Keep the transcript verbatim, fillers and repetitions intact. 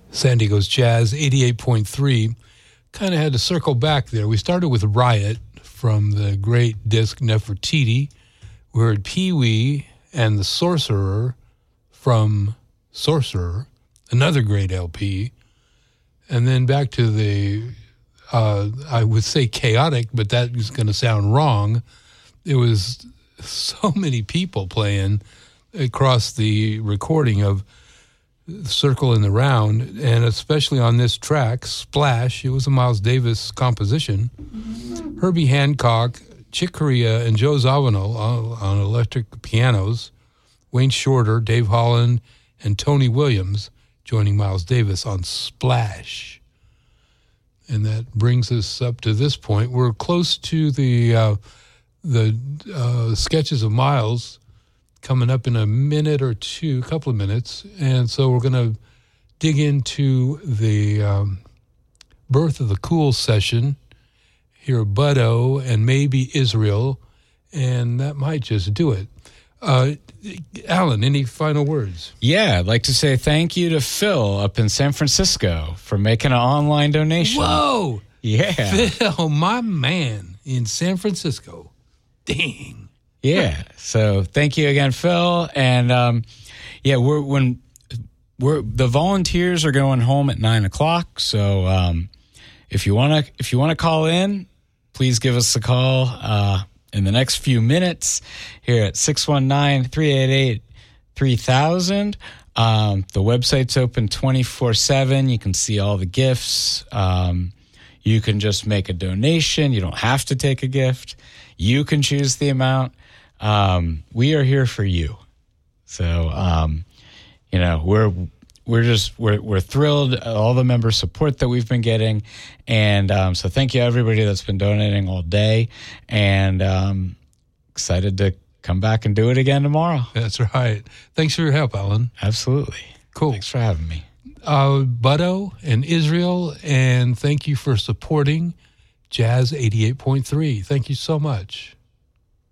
San Diego's Jazz eighty-eight point three. Kind of had to circle back there. We started with Riot from the great disc Nefertiti. We heard Pee Wee and the Sorcerer from Sorcerer, another great L P. And then back to the, uh, I would say chaotic, but that is going to sound wrong. It was so many people playing across the recording of Circle in the Round, and especially on this track, Splash. It was a Miles Davis composition. Herbie Hancock, Chick Corea, and Joe Zawinul on, on electric pianos. Wayne Shorter, Dave Holland, and Tony Williams joining Miles Davis on Splash. And that brings us up to this point. We're close to the uh, the uh, sketches of Miles coming up in a minute or two, a couple of minutes. And so we're going to dig into the um, Birth of the Cool session, hear Buddo and maybe Israel, and that might just do it. Uh, Alan, any final words? Yeah, I'd like to say thank you to Phil up in San Francisco for making an online donation. Whoa! Yeah. Phil, my man in San Francisco. Dang. Yeah. So thank you again, Phil. And um, yeah, we're when we're the volunteers are going home at nine o'clock. So um, if you wanna if you wanna call in, please give us a call uh, in the next few minutes here at six one nine, three eight eight, three thousand. Um, the website's open twenty-four seven. You can see all the gifts. Um, you can just make a donation. You don't have to take a gift. You can choose the amount. Um, we are here for you. So, um, you know, we're, we're just, we're, we're thrilled at all the member support that we've been getting. And, um, so thank you everybody that's been donating all day, and, um, excited to come back and do it again tomorrow. That's right. Thanks for your help, Alan. Absolutely. Cool. Thanks for having me. Uh, Buddo and Israel, and thank you for supporting Jazz eighty-eight point three. Thank you so much.